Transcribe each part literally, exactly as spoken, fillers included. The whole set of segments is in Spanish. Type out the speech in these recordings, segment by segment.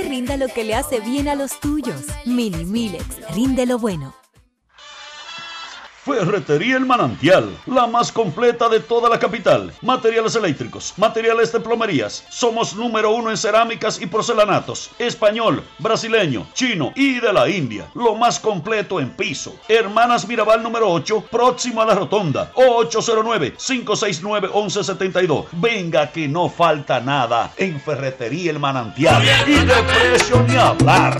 que rinda lo que le hace bien a los tuyos. Mini Milex, rinde lo bueno. Ferretería El Manantial, la más completa de toda la capital. Materiales eléctricos, materiales de plomerías. Somos número uno en cerámicas y porcelanatos. Español, brasileño, chino y de la India. Lo más completo en piso. Hermanas Mirabal número ocho, próximo a la rotonda. ocho cero nueve, cinco seis nueve, once setenta y dos. Venga que no falta nada en Ferretería El Manantial. Y de precio ni hablar.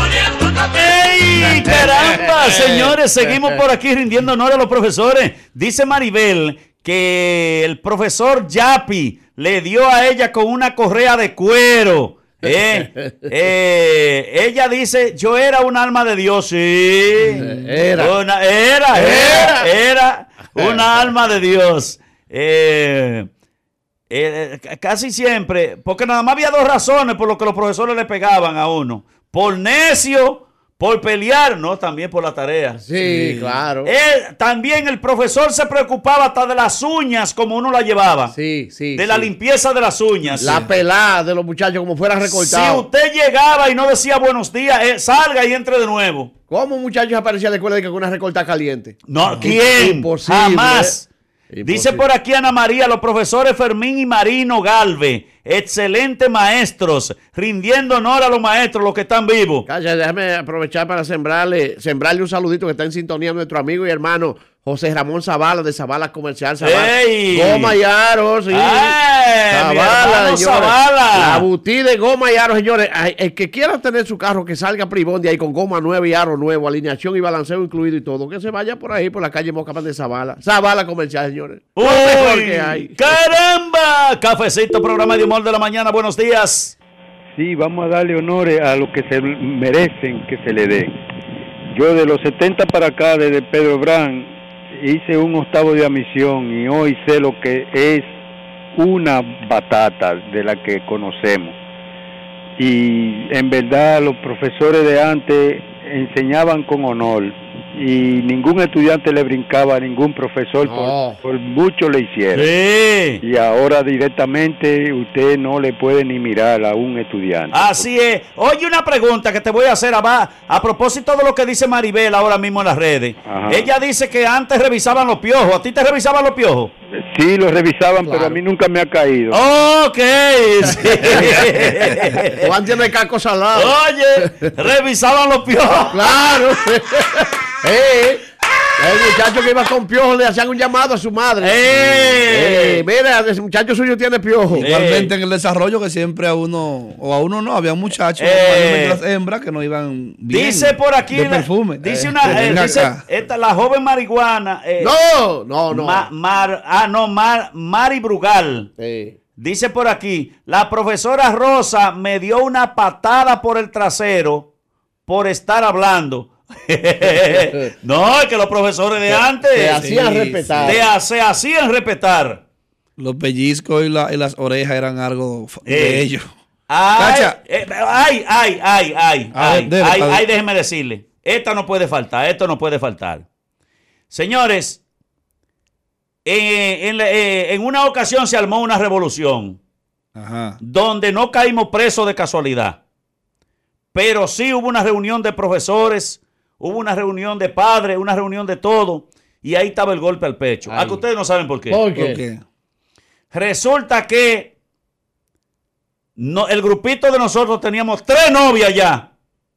¡Ey, caramba! Señores, seguimos por aquí rindiendo honor a los profesores. Dice Maribel que el profesor Yapi le dio a ella con una correa de cuero. Eh, eh, ella dice, yo era un alma de Dios. Sí. Era. Una, era, era, era una alma de Dios. Eh, eh, casi siempre, porque nada más había dos razones por las que los profesores le pegaban a uno. Por necio, por pelear, no, también por la tarea. Sí, sí. Claro. Él, también el profesor se preocupaba hasta de las uñas, como uno la llevaba. Sí, sí. De sí. la limpieza de las uñas. La sí. pelada de los muchachos, como fuera recortado. Si usted llegaba y no decía buenos días, eh, salga y entre de nuevo. ¿Cómo un muchacho aparecía de escuela de que con una recortada caliente? No, ¿quién? Imposible. Jamás. Imposible. Dice por aquí Ana María, los profesores Fermín y Marino Galve, excelentes maestros, rindiendo honor a los maestros, los que están vivos. Calla, déjame aprovechar para sembrarle, sembrarle un saludito que está en sintonía a nuestro amigo y hermano José Ramón Zavala, de Zavala Comercial. Zavala. ¡Ey! Goma y aro, sí. ¡Ay, Zavala, Zavala! La butí de goma y aro, señores. El que quiera tener su carro, que salga Pribón de ahí con goma nueva y aro nuevo, alineación y balanceo incluido y todo, que se vaya por ahí, por la calle Mocamán de Zavala. Zavala Comercial, señores. ¡Uy! Lo mejor que hay. ¡Caramba! Cafecito, programa de humor de la mañana. Buenos días. Sí, vamos a darle honores a los que se merecen que se le dé. Yo de los setenta para acá, desde Pedro Brán, hice un octavo de admisión y hoy sé lo que es una batata de la que conocemos. Y en verdad los profesores de antes enseñaban con honor y ningún estudiante le brincaba a ningún profesor no. por, por mucho le hiciera. Sí. Y ahora directamente usted no le puede ni mirar a un estudiante. Así es. Oye, una pregunta que te voy a hacer a, a propósito de lo que dice Maribel ahora mismo en las redes. Ajá. Ella dice que antes revisaban los piojos. ¿A ti te revisaban los piojos? Sí, los revisaban, Claro. pero a mí nunca me ha caído. Ok. Sí. Juan tiene caco salado. Oye, revisaban los piojos. Claro. eh, el muchacho que iba con piojos le hacían un llamado a su madre. ¡Eh! Eh, mira, ese muchacho suyo tiene piojos. Igualmente en el desarrollo que siempre a uno, o a uno no, había muchachos, Eh. las hembras que no iban bien. Dice por aquí, de la- perfume. dice Eh, una, eh, venga dice acá. esta, la joven marihuana. eh, No, no, no. Ma- Mar, ah, no, Mar, Mari Brugal. Eh, Dice por aquí, la profesora Rosa me dio una patada por el trasero por estar hablando. No, es que los profesores de antes se hacían sí, respetar. te- se hacían respetar. Los pellizcos y, la- y las orejas eran algo f- Eh. de ellos. Ay, Cacha. eh, ay, ay, ay, ay, A ver, ay, dele, ay, padre. ay, déjeme decirle, esta no puede faltar, esto no puede faltar. Señores, eh, en, la- eh, en una ocasión se armó una revolución Ajá. donde no caímos presos de casualidad, pero sí hubo una reunión de profesores, hubo una reunión de padres, una reunión de todo, y ahí estaba el golpe al pecho. Ay. A que ustedes no saben por qué. ¿Por qué? ¿Por qué? Resulta que no, el grupito de nosotros teníamos tres novias ya.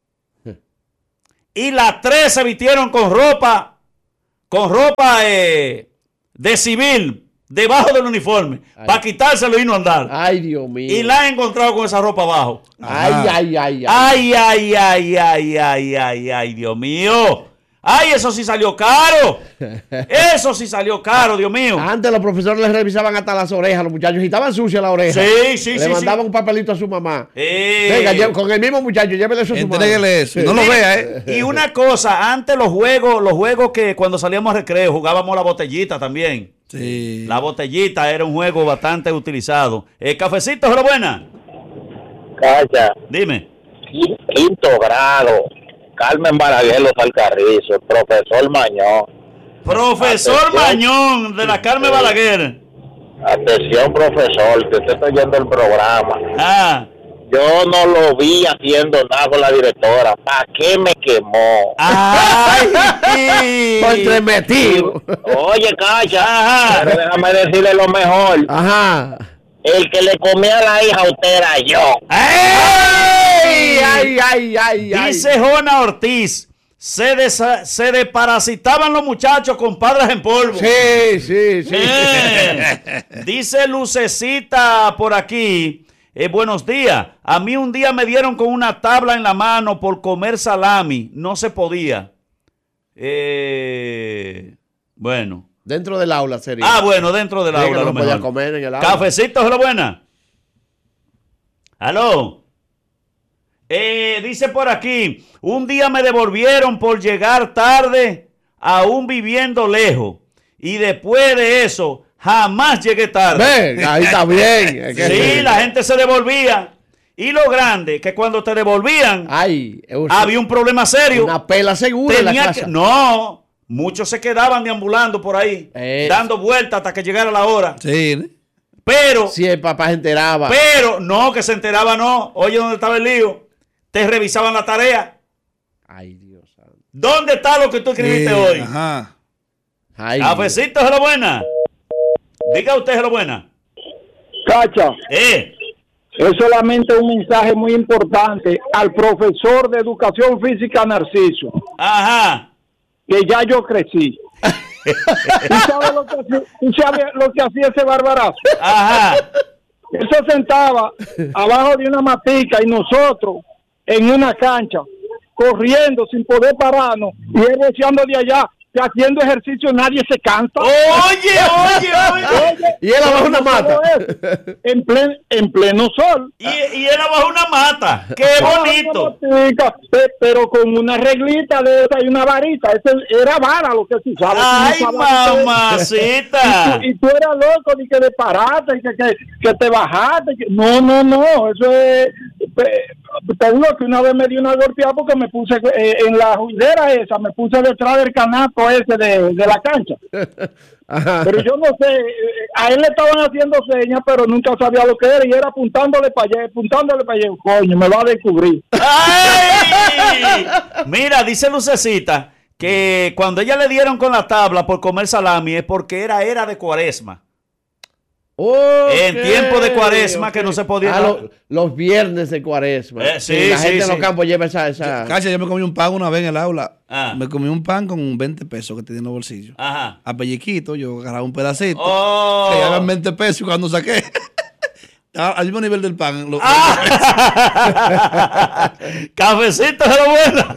Y las tres se vistieron con ropa, con ropa eh, de civil, debajo del uniforme, para quitárselo y no andar. Ay, Dios mío. Y la han encontrado con esa ropa abajo. Ay, ay, ay, ay. Ay, ay, ay, ay, ay, ay, ay, Dios mío. Ay, eso sí salió caro. Eso sí salió caro, Dios mío. Antes los profesores les revisaban hasta las orejas a los muchachos y estaban sucias las orejas. Sí, sí, Le sí, mandaban sí. un papelito a su mamá. Eh. Venga, lle- con el mismo muchacho, llévele eso a su madre. Entréguele eso. No lo Mire, vea, ¿eh? Y una cosa, antes los juegos, los juegos que cuando salíamos a recreo jugábamos la botellita también. Sí. La botellita era un juego bastante utilizado. Eh, cafecito, ¿es buena? Calla, Dime. quinto grado, Carmen Balaguer Los Alcarrizos, el profesor Mañón. Profesor Atención. Mañón de la Carmen Sí. Balaguer. Atención, profesor, que usted está oyendo el programa. Ah, Yo no lo vi haciendo nada con la directora. ¿Para qué me quemó? ¡Ay! Por entremetido. Oye, Cacha, pero déjame decirle lo mejor. Ajá. El que le comía a la hija a usted era yo. ¡Ay! ¡Ay, ay, ay, ay! Dice Jona Ortiz, se, desa- se desparasitaban los muchachos con padres en polvo. Sí, sí, sí. Eh. Dice Lucecita por aquí, eh, buenos días. A mí un día me dieron con una tabla en la mano por comer salami. No se podía. Eh, bueno. Dentro del aula sería. Ah, bueno, dentro del Sí, aula. que a lo no podía mejor. comer en el aula. Cafecito, ¿es buena? Aló. Eh, dice por aquí, un día me devolvieron por llegar tarde, aún viviendo lejos. Y después de eso, jamás llegué tarde. Ven, ahí está bien. Es que- Sí, la gente se devolvía. Y lo grande, que cuando te devolvían, Ay, había un problema serio. Una pela segura en la Tenía casa. que, no, muchos se quedaban deambulando por ahí, Eh. dando vueltas hasta que llegara la hora. Sí. Pero, Si el papá se enteraba. pero, no, que se enteraba, no. Oye, ¿dónde estaba el lío? Te revisaban la tarea. Ay, Dios santo. ¿Dónde está lo que tú escribiste Sí, hoy? Ajá. Ay, Cafecito, es lo buena. Diga usted, es lo buena. Cacha, Eh, es solamente un mensaje muy importante al profesor de educación física Narciso, ajá. que ya yo crecí. ¿Tú sabes lo que hacía, tú sabes lo que hacía ese barbarazo? Ajá. Él se sentaba abajo de una matica y nosotros en una cancha, corriendo sin poder pararnos, y él deseando de allá, que haciendo ejercicio nadie se cansa. Oye, oye, oye. Y él abajo una mata. En pleno, en pleno sol. Y, y él abajo una mata. Qué bonito. Una matica, pe- pero con una reglita de esa y una varita. Ese era vara lo que se usaba. Ay, Se usaba- mamacita. Y tú, y tú eras loco de que de parate, que, que, que te bajaste. que- No, no, no. Eso es. pe- Te digo que una vez me dio una golpeada porque me puse eh, en la juidera esa, me puse detrás del canasto ese de, de la cancha. Ajá. Pero yo no sé, eh, a él le estaban haciendo señas, pero nunca sabía lo que era, y era apuntándole para allá, apuntándole para allá. Coño, me va a descubrir. ¡Ay! Mira, dice Lucecita que cuando ella le dieron con la tabla por comer salami es porque era era de cuaresma. En tiempo de cuaresma que no se podía Ah, dar. lo- los viernes de cuaresma. Eh, sí, la sí, gente en sí. los campos lleva esa... esa... Cacha, yo me comí un pan una vez en el aula. Ah. Me comí un pan con veinte pesos que tenía en los bolsillos. Ajá. A pelliquito, yo agarraba un pedacito. Oh. Que eran veinte pesos y cuando saqué. Estaba al mismo nivel del pan. Lo- Ah. Cafecito de lo bueno.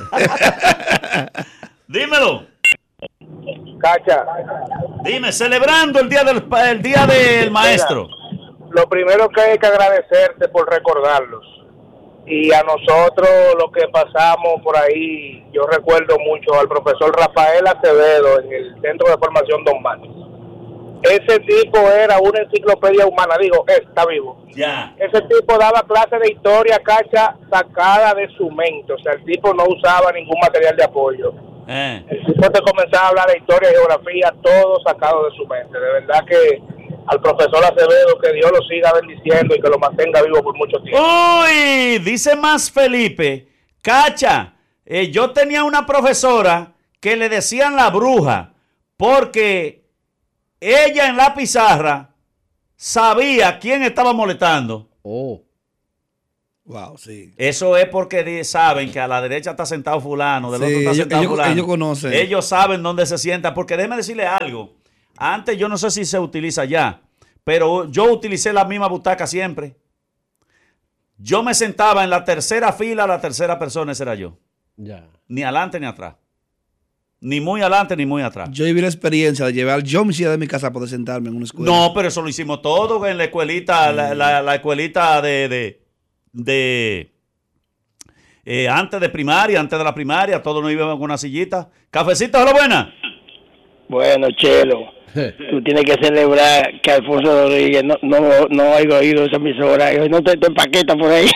Dímelo. Cacha, Dime, celebrando el día del pa- el día del maestro. lo primero que hay que agradecerte por recordarlos. Y a nosotros, lo que pasamos por ahí, yo recuerdo mucho al profesor Rafael Acevedo en el Centro de Formación Don Matos. Ese tipo era una enciclopedia humana, digo, está vivo. Ya. Ese tipo daba clases de historia, Cacha, sacada de su mente. O sea, el tipo no usaba ningún material de apoyo. Eh. El tipo te comenzaba a hablar de historia y geografía, todo sacado de su mente. De verdad que al profesor Acevedo, que Dios lo siga bendiciendo y que lo mantenga vivo por mucho tiempo. Uy, dice más Felipe, Cacha, eh, yo tenía una profesora que le decían la bruja porque ella en la pizarra sabía quién estaba molestando. Oh. Wow, sí. Eso es porque di- saben que a la derecha está sentado fulano, del Sí, otro está ellos- sentado ellos- fulano. ellos conocen. Ellos saben dónde se sienta, porque déjeme decirle algo. Antes yo no sé si se utiliza ya, pero yo utilicé la misma butaca siempre. Yo me sentaba en la tercera fila, la tercera persona, ese era yo. Ya. Ni adelante ni atrás. Ni muy adelante ni muy atrás. Yo viví la experiencia de llevar yo mi silla de mi casa para poder sentarme en una escuela. No, pero eso lo hicimos todo en la escuelita, la, la- la escuelita de, de, de eh, antes de primaria, antes de la primaria, todos nos íbamos con una sillita. Cafecito, ¿es lo buena? Bueno, Chelo, tú tienes que celebrar que Alfonso Rodríguez no no, no haya oído esa emisora y no te, te empaqueta por ahí.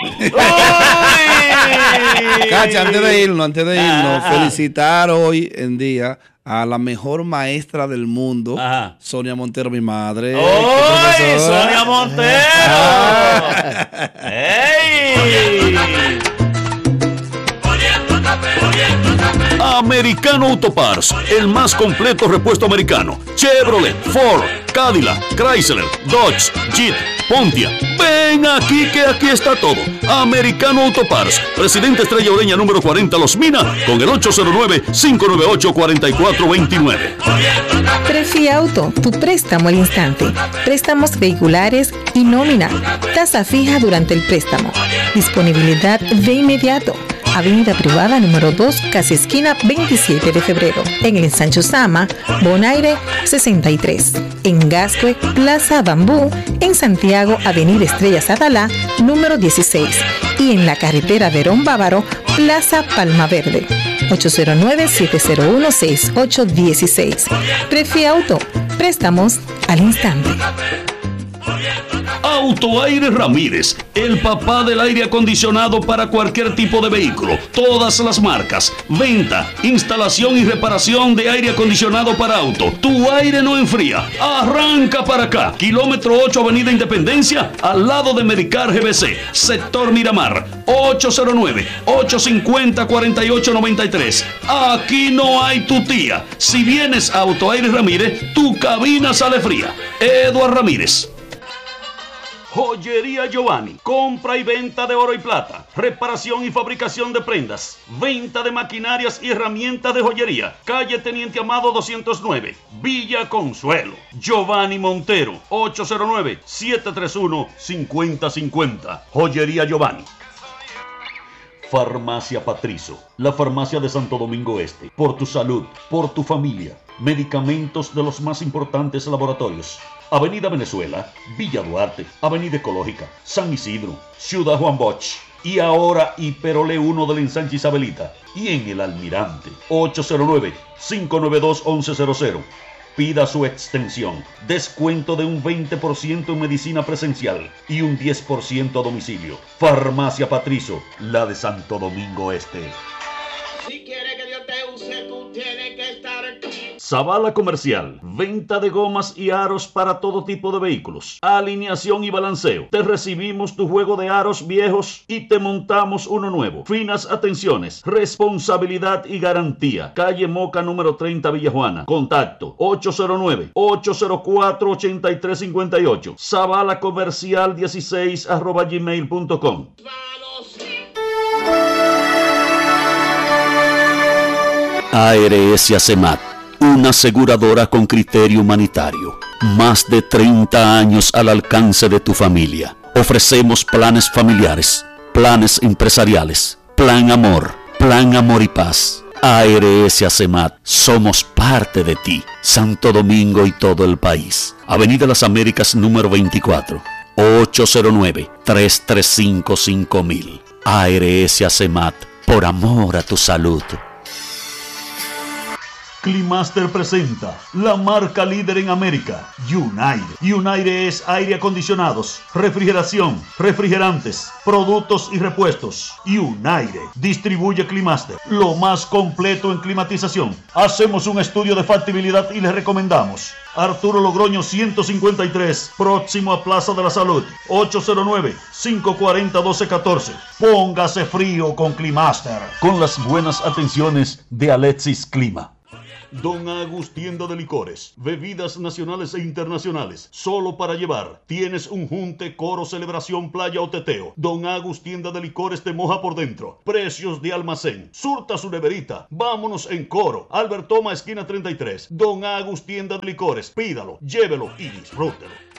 Cacha, antes de irnos, antes de irnos, Ah, ah. felicitar hoy en día a la mejor maestra del mundo, Ajá. Sonia Montero, mi madre. ¡Ay, Sonia Montero! ¡Ey! Americano Auto Parts, el más completo repuesto americano. Chevrolet, Ford, Cadillac, Chrysler, Dodge, Jeep, Pontiac. Ven aquí que aquí está todo. Americano Auto Parts, Presidente Estrella Ureña número cuarenta, Los Minas, con el ocho cero nueve, cinco nueve ocho, cuatro cuatro dos nueve. Prefi Auto, tu préstamo al instante. Préstamos vehiculares y nómina. Tasa fija durante el préstamo. Disponibilidad de inmediato. Avenida Privada número dos, casi esquina veintisiete de febrero. En el Ensancho Sama, Bonaire sesenta y tres. En Gascue, Plaza Bambú. En Santiago, Avenida Estrella Sadalá, número dieciséis. Y en la carretera Verón Bávaro, Plaza Palma Verde. ocho cero nueve, siete cero uno, seis ocho uno seis. Prefi Auto, préstamos al instante. Autoaire Ramírez, el papá del aire acondicionado para cualquier tipo de vehículo, todas las marcas, venta, instalación y reparación de aire acondicionado para auto. Tu aire no enfría, arranca para acá, kilómetro ocho, Avenida Independencia, al lado de Medicar G B C, sector Miramar, ocho cero nueve, ocho cinco cero, cuatro ocho nueve tres. Aquí no hay tu tía. Si vienes a Autoaire Ramírez, tu cabina sale fría. Eduard Ramírez. Joyería Giovanni, compra y venta de oro y plata, reparación y fabricación de prendas, venta de maquinarias y herramientas de joyería. Calle Teniente Amado doscientos nueve, Villa Consuelo. Giovanni Montero, ocho cero nueve, siete tres uno, cinco cero cinco cero. Joyería Giovanni. Farmacia Patricio, la farmacia de Santo Domingo Este. Por tu salud, por tu familia. Medicamentos de los más importantes laboratorios. Avenida Venezuela, Villa Duarte, Avenida Ecológica, San Isidro, Ciudad Juan Bosch. Y ahora Hiperole uno del Ensanche Isabelita. Y en el Almirante, ocho cero nueve, cinco nueve dos, once cero cero. Pida su extensión. Descuento de un veinte por ciento en medicina presencial y un diez por ciento a domicilio. Farmacia Patricio, la de Santo Domingo Este. Si quiere que Dios te use, tú tienes que estar aquí. Zavala Comercial, venta de gomas y aros para todo tipo de vehículos, alineación y balanceo. Te recibimos tu juego de aros viejos y te montamos uno nuevo. Finas atenciones, responsabilidad y garantía. Calle Moca número treinta, Villajuana. Contacto ocho cero nueve, ocho cero cuatro, ocho tres cinco ocho. Zavala Comercial dieciséis arroba gmail punto com. A R S Acemat, una aseguradora con criterio humanitario. Más de treinta años al alcance de tu familia. Ofrecemos planes familiares, planes empresariales, plan amor, plan amor y paz. A R S Acemat, somos parte de ti, Santo Domingo y todo el país. Avenida Las Américas número veinticuatro, ocho cero nueve, tres tres cinco, cinco mil. A R S Acemat, por amor a tu salud. Climaster presenta la marca líder en América, United. United es aire acondicionados, refrigeración, refrigerantes, productos y repuestos. United distribuye Climaster, lo más completo en climatización. Hacemos un estudio de factibilidad y le recomendamos. Arturo Logroño ciento cincuenta y tres, próximo a Plaza de la Salud, ocho cero nueve, cinco cuatro cero, uno dos uno cuatro. Póngase frío con Climaster, con las buenas atenciones de Alexis Clima. Don Agus, tienda de licores, bebidas nacionales e internacionales, solo para llevar. Tienes un junte, coro, celebración, playa o teteo. Don Agus, tienda de licores, te moja por dentro. Precios de almacén. Surta su neverita. Vámonos en coro. Albert Toma, esquina treinta y tres. Don Agus, tienda de licores. Pídalo, llévelo y disfrútelo.